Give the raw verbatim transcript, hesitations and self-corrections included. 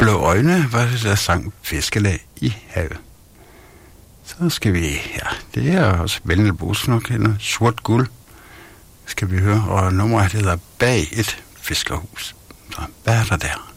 Blå øjne var det, der sang Fiskelag i havet. Så skal vi, ja, det er også Vendel Bosen nok kender, Sort Guld, skal vi høre, og nummeret hedder Bag et fiskerhus. Så hvad er der der?